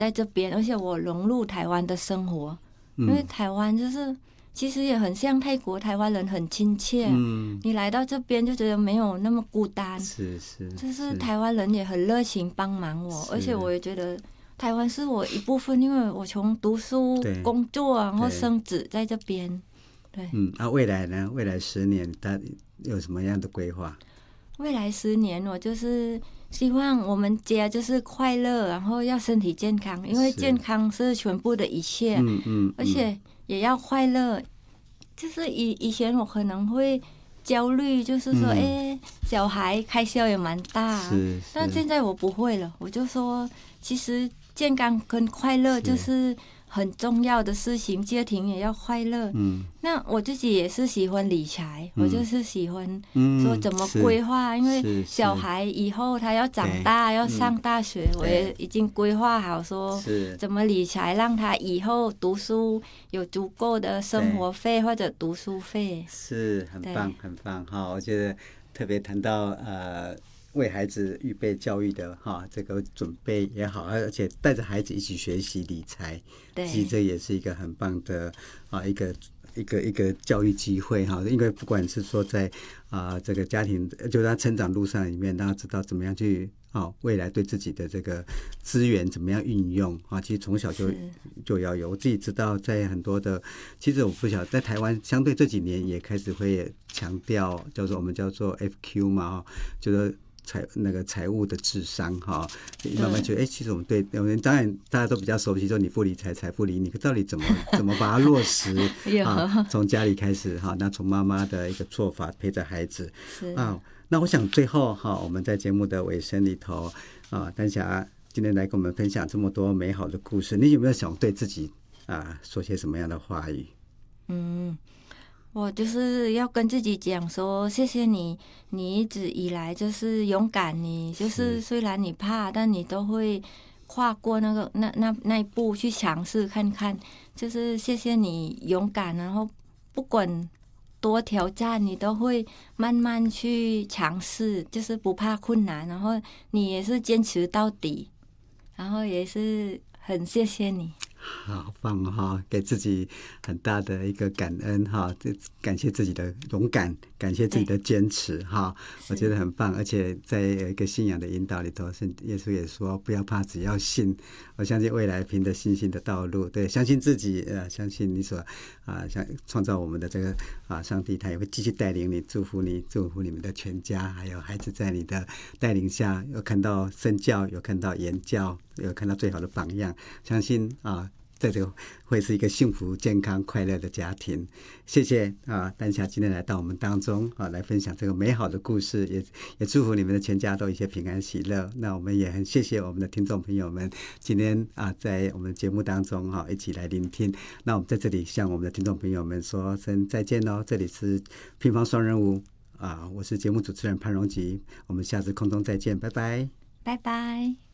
在这边，而且我融入台湾的生活，因为台湾就是其实也很像泰国，台湾人很亲切，你来到这边就觉得没有那么孤单，就是台湾人也很热情帮忙我，而且我也觉得台湾是我一部分，因为我从读书、工作然后生子在这边。对， 未来呢？未来10年，他有什么样的规划？ 未来10年，我就是希望我们家就是快乐，然后要身体健康，因为健康是全部的一切。而且也要快乐。就是以前我可能会焦虑，就是说，小孩开销也蛮大，但现在我不会了。我就说，其实健康跟快乐就是很重要的事情，家庭也要快乐。那我自己也是喜欢理财，我就是喜欢说怎么规划，因为小孩以后他要长大，要上大学，我也已经规划好说怎么理财，让他以后读书有足够的生活费或者读书费。 是很棒，很棒哈！我觉得特别谈到为孩子预备教育的这个准备也好，而且带着孩子一起学习理财，其实这也是一个很棒的一个教育机会哈。因为不管是说在这个家庭，就是他成长路上里面，让他知道怎么样去未来对自己的这个资源怎么样运用其实从小就要有。我自己知道，在很多的，其实我不晓得，在台湾相对这几年也开始会强调，我们叫做 FQ 嘛，就是财务的智商慢慢觉得其实我们当然大家都比较熟悉说你不理财财不理你，可到底怎么把它落实从家里开始那从妈妈的一个做法陪着孩子那我想最后我们在节目的尾声里头丹霞今天来跟我们分享这么多美好的故事，你有没有想对自己说些什么样的话语？ 我就是要跟自己讲说，谢谢你一直以来就是勇敢，你就是虽然你怕，但你都会跨过那一步去尝试看看，就是谢谢你勇敢，然后不管多挑战，你都会慢慢去尝试，就是不怕困难，然后你也是坚持到底，然后也是很谢谢你。 好棒给自己很大的一个感恩感谢自己的勇敢，感谢自己的坚持我觉得很棒。而且在一个信仰的引导里头，耶稣也说不要怕，只要信。我相信未来凭着信心的道路，对，相信自己相信你所想创造我们的这个上帝，他也会继续带领你，祝福你，祝福你们的全家，还有孩子在你的带领下有看到身教，有看到言教，有看到最好的榜样，相信在这个会是一个幸福健康快乐的家庭。谢谢丹霞今天来到我们当中来分享这个美好的故事，也祝福你们的全家都一切平安喜乐。那我们也很谢谢我们的听众朋友们今天在我们节目当中一起来聆听。那我们在这里向我们的听众朋友们说声再见咯。这里是乒乓双人舞我是节目主持人潘荣吉，我们下次空中再见，拜拜， 拜拜。